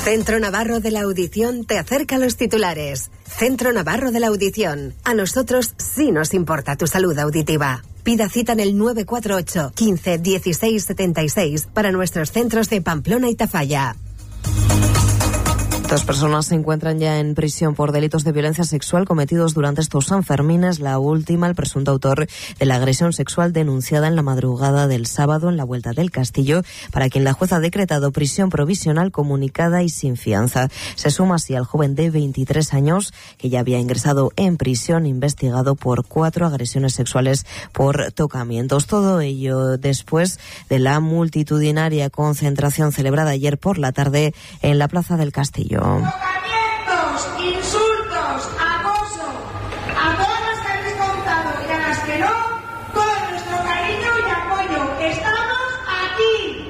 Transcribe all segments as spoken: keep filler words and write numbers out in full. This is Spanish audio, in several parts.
Centro Navarro de la Audición te acerca a los titulares. Centro Navarro de la Audición. A nosotros sí nos importa tu salud auditiva. Pida cita en el nueve cuatro ocho, quince, dieciséis, setenta y seis para nuestros centros de Pamplona y Tafalla. Dos personas se encuentran ya en prisión por delitos de violencia sexual cometidos durante estos Sanfermines. La última, el presunto autor de la agresión sexual denunciada en la madrugada del sábado en la Vuelta del Castillo, para quien la jueza ha decretado prisión provisional comunicada y sin fianza. Se suma así al joven de veintitrés años que ya había ingresado en prisión, investigado por cuatro agresiones sexuales por tocamientos. Todo ello después de la multitudinaria concentración celebrada ayer por la tarde en la Plaza del Castillo. Tocamientos, insultos, acoso, a todas las que habéis contado y a las que no, todo nuestro cariño y apoyo. Estamos aquí.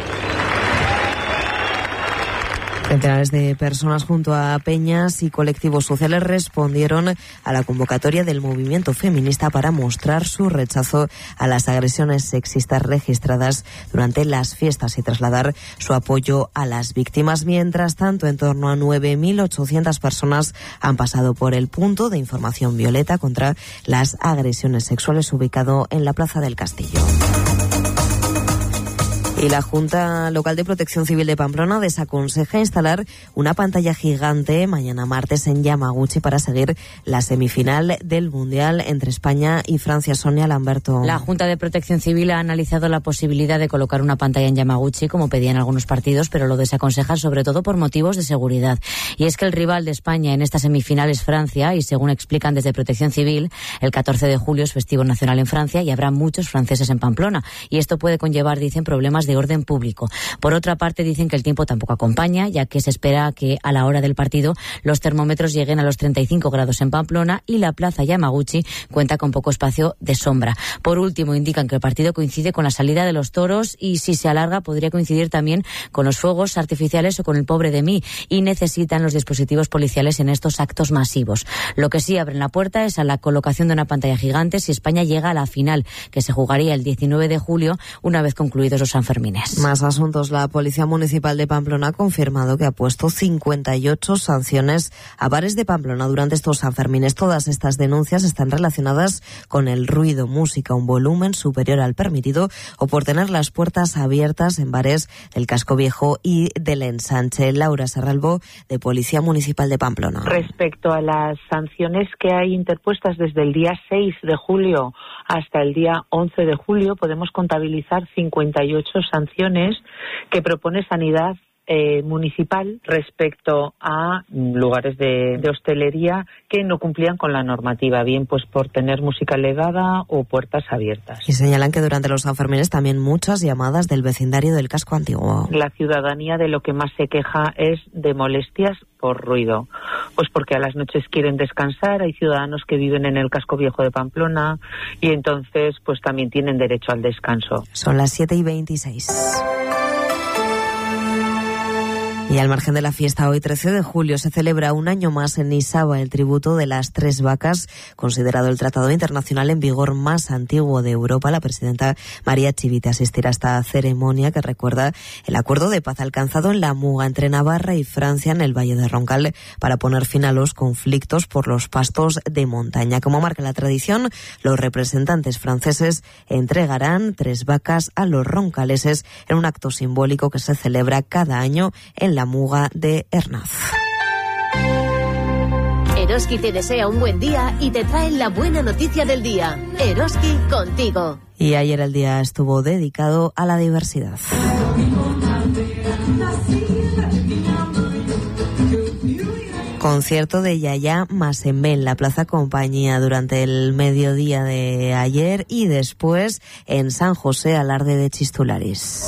Centenares de personas junto a peñas y colectivos sociales respondieron a la convocatoria del movimiento feminista para mostrar su rechazo a las agresiones sexistas registradas durante las fiestas y trasladar su apoyo a las víctimas. Mientras tanto, en torno a nueve mil ochocientas personas han pasado por el punto de información violeta contra las agresiones sexuales ubicado en la Plaza del Castillo. Y la Junta Local de Protección Civil de Pamplona desaconseja instalar una pantalla gigante mañana martes en Yamaguchi para seguir la semifinal del Mundial entre España y Francia. Sonia Lamberto. La Junta de Protección Civil ha analizado la posibilidad de colocar una pantalla en Yamaguchi, como pedían algunos partidos, pero lo desaconsejan sobre todo por motivos de seguridad. Y es que el rival de España en esta semifinal es Francia, y según explican desde Protección Civil, el catorce de julio es festivo nacional en Francia y habrá muchos franceses en Pamplona. Y esto puede conllevar, dicen, problemas de orden público. Por otra parte, dicen que el tiempo tampoco acompaña, ya que se espera que a la hora del partido los termómetros lleguen a los treinta y cinco grados en Pamplona y la plaza Yamaguchi cuenta con poco espacio de sombra. Por último, indican que el partido coincide con la salida de los toros y si se alarga podría coincidir también con los fuegos artificiales o con el Pobre de mí, y necesitan los dispositivos policiales en estos actos masivos. Lo que sí abren la puerta es a la colocación de una pantalla gigante si España llega a la final, que se jugaría el diecinueve de julio, una vez concluidos los Sanfermines. Más asuntos. La Policía Municipal de Pamplona ha confirmado que ha puesto cincuenta y ocho sanciones a bares de Pamplona durante estos Sanfermines. Todas estas denuncias están relacionadas con el ruido, música, un volumen superior al permitido o por tener las puertas abiertas en bares del Casco Viejo y del Ensanche. Laura Serralbo, de Policía Municipal de Pamplona. Respecto a las sanciones que hay interpuestas desde el día seis de julio hasta el día once de julio, podemos contabilizar cincuenta y ocho sanciones que propone Sanidad eh, Municipal respecto a lugares de, de hostelería que no cumplían con la normativa, bien pues por tener música elevada o puertas abiertas. Y señalan que durante los Sanfermines también muchas llamadas del vecindario del Casco Antiguo. La ciudadanía de lo que más se queja es de molestias por ruido, pues porque a las noches quieren descansar, hay ciudadanos que viven en el Casco Viejo de Pamplona y entonces pues también tienen derecho al descanso. Son las siete y veintiséis. Y al margen de la fiesta, hoy trece de julio se celebra un año más en Nisaba el tributo de las tres vacas, considerado el tratado internacional en vigor más antiguo de Europa. La presidenta María Chivite asistirá a esta ceremonia que recuerda el acuerdo de paz alcanzado en la Muga entre Navarra y Francia en el Valle de Roncal para poner fin a los conflictos por los pastos de montaña. Como marca la tradición, los representantes franceses entregarán tres vacas a los roncaleses en un acto simbólico que se celebra cada año en la Muga de Hernaz. Eroski te desea un buen día y te trae la buena noticia del día. Eroski contigo. Y ayer el día estuvo dedicado a la diversidad. Concierto de Yaya Masembe en la Plaza Compañía durante el mediodía de ayer y después en San José, alarde de Chistularis.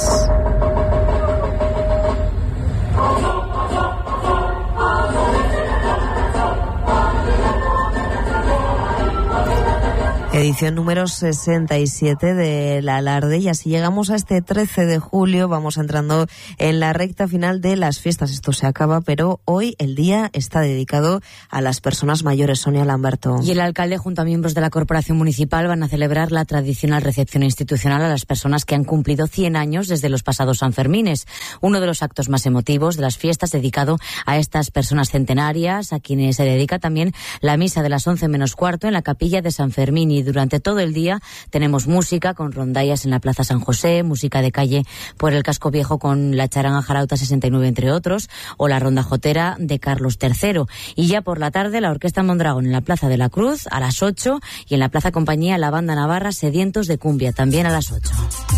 Edición número sesenta y siete del Alarde, y así llegamos a este trece de julio. Vamos entrando en la recta final de las fiestas. Esto se acaba, pero hoy el día está dedicado a las personas mayores. Sonia Lamberto. Y el alcalde junto a miembros de la corporación municipal van a celebrar la tradicional recepción institucional a las personas que han cumplido cien años desde los pasados Sanfermines. Uno de los actos más emotivos de las fiestas dedicado a estas personas centenarias, a quienes se dedica también la misa de las once menos cuarto en la capilla de San Fermín. Y durante todo el día tenemos música con rondallas en la Plaza San José, música de calle por el Casco Viejo con la charanga Jarauta sesenta y nueve, entre otros, o la ronda jotera de Carlos tercero. Y ya por la tarde la Orquesta Mondragón en la Plaza de la Cruz a las ocho, y en la Plaza Compañía la Banda Navarra Sedientos de Cumbia también a las ocho.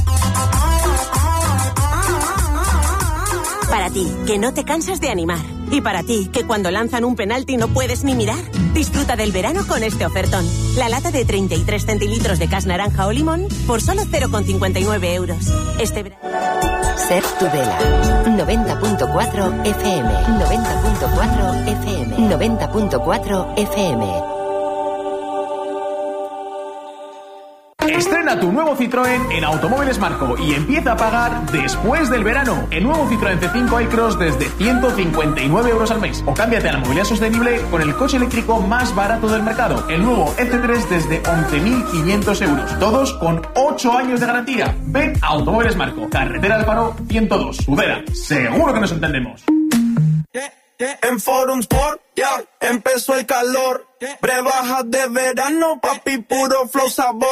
Para ti, que no te cansas de animar. Y para ti, que cuando lanzan un penalti no puedes ni mirar. Disfruta del verano con este ofertón. La lata de treinta y tres centilitros de Cas naranja o limón por solo cero coma cincuenta y nueve euros. Este verano... Ser Tudela. noventa punto cuatro F M. noventa punto cuatro F M. noventa punto cuatro F M. Estrena tu nuevo Citroën en Automóviles Marco y empieza a pagar después del verano. El nuevo Citroën C cinco i-Cross desde ciento cincuenta y nueve euros al mes. O cámbiate a la movilidad sostenible con el coche eléctrico más barato del mercado. El nuevo E C tres desde once mil quinientos euros. Todos con ocho años de garantía. Ven a Automóviles Marco. Carretera del Faro ciento dos. Tudela. Seguro que nos entendemos. En Forum Sport, ya empezó el calor. Brebajas de verano, papi, puro flow sabor.